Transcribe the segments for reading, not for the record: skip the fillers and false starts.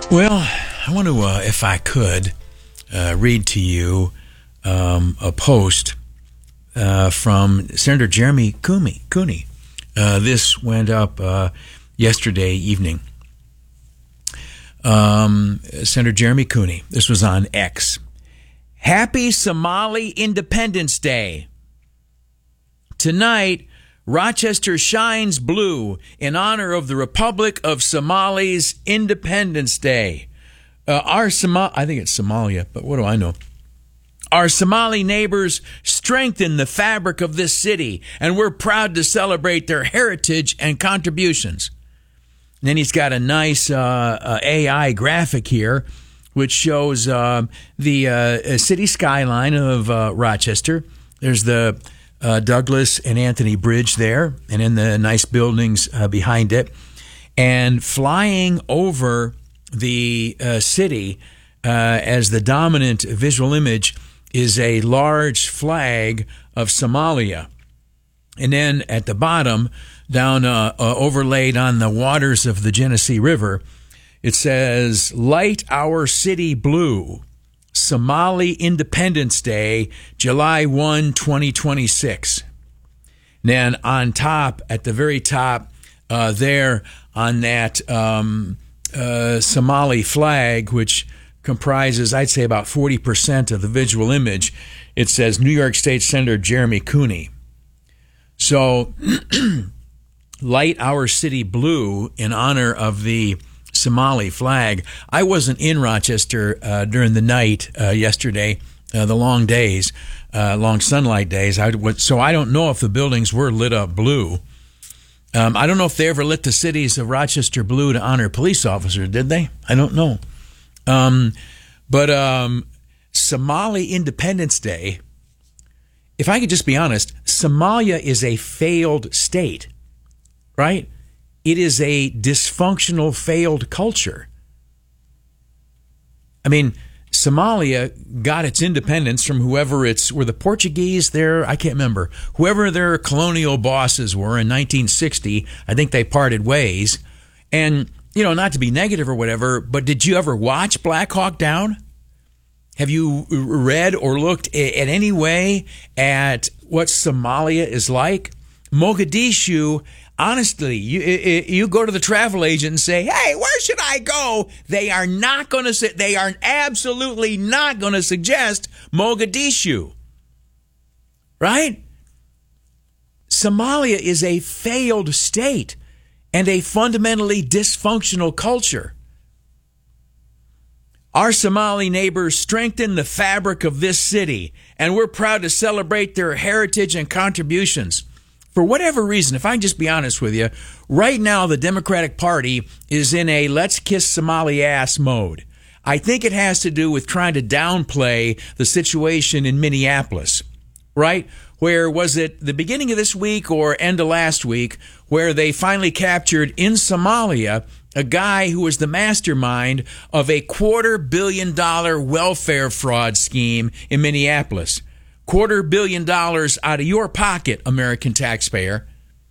Well, I want to, if I could, read to you a post from Senator Jeremy Cooney. This went up yesterday evening. Senator Jeremy Cooney. This was on X. Happy Somali Independence Day. Tonight, Rochester shines blue in honor of the Republic of Somali's Independence Day. I think it's Somalia, but what do I know? Our Somali neighbors strengthen the fabric of this city, and we're proud to celebrate their heritage and contributions. And then he's got a nice AI graphic here, which shows the city skyline of Rochester. There's the Douglas and Anthony Bridge there, and in the nice buildings behind it. And flying over the city as the dominant visual image is a large flag of Somalia. And then at the bottom, down overlaid on the waters of the Genesee River, it says, "Light our city blue. Somali Independence Day, July 1, 2026. And then on top, at the very top, there on that Somali flag, which comprises, I'd say, about 40% of the visual image, it says New York State Senator Jeremy Cooney. So, light our city blue in honor of the Somali flag. I wasn't in Rochester during the night yesterday, the long days, long sunlight days. So I don't know if the buildings were lit up blue. I don't know if they ever lit the cities of Rochester blue to honor police officers, did they? I don't know. But Somali Independence Day, if I could just be honest, Somalia is a failed state, right? It is a dysfunctional, failed culture. I mean, Somalia got its independence from were the Portuguese there? I can't remember. Whoever their colonial bosses were in 1960, I think they parted ways. And, not to be negative or whatever, but did you ever watch Black Hawk Down? Have you read or looked at any way at what Somalia is like? Mogadishu, honestly, you go to the travel agent and say, "Hey, where should I go?" They are absolutely not going to suggest Mogadishu. Right? Somalia is a failed state and a fundamentally dysfunctional culture. Our Somali neighbors strengthen the fabric of this city, and we're proud to celebrate their heritage and contributions. For whatever reason, if I can just be honest with you, right now the Democratic Party is in a let's kiss Somali ass mode. I think it has to do with trying to downplay the situation in Minneapolis, right? Where was it the beginning of this week or end of last week where they finally captured in Somalia a guy who was the mastermind of a $250 million welfare fraud scheme in Minneapolis. $250 million out of your pocket, American taxpayer.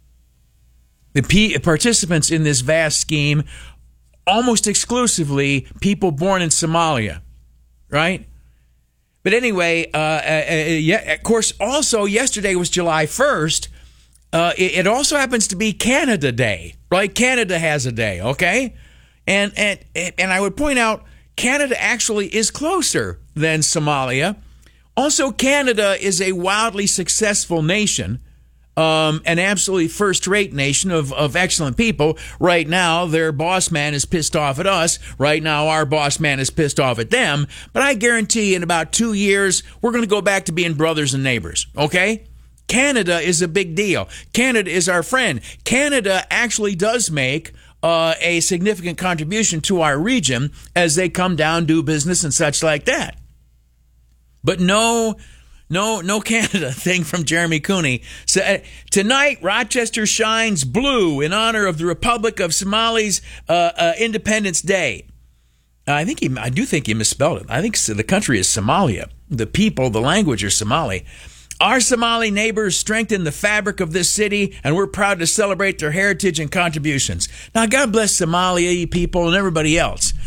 The participants in this vast scheme, almost exclusively people born in Somalia, right? But anyway, of course, also yesterday was July 1st. It also happens to be Canada Day, right? Canada has a day, okay? And I would point out, Canada actually is closer than Somalia. Also, Canada is a wildly successful nation, an absolutely first-rate nation of excellent people. Right now, their boss man is pissed off at us. Right now, our boss man is pissed off at them. But I guarantee in about 2 years, we're going to go back to being brothers and neighbors, okay? Canada is a big deal. Canada is our friend. Canada actually does make a significant contribution to our region as they come down, do business, and such like that. But no Canada thing from Jeremy Cooney. So, tonight, Rochester shines blue in honor of the Republic of Somali's Independence Day. I do think he misspelled it. I think the country is Somalia. The people, the language are Somali. Our Somali neighbors strengthen the fabric of this city, and we're proud to celebrate their heritage and contributions. Now, God bless Somalia, you people, and everybody else.